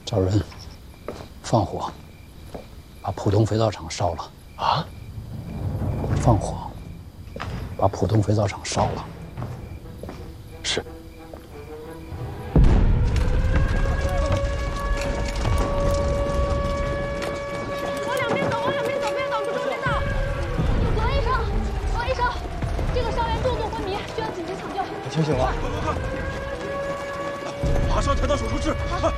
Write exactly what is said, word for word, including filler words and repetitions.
找人放火，把浦东肥皂厂烧了。 啊？ 放火，把浦东肥皂厂烧了。 是。 往两边走，往两边走，别挡住中间道。王医生，王医生，这个伤员重度昏迷，需要紧急抢救。 你清醒了？ 快快快！马上抬到手术室！快！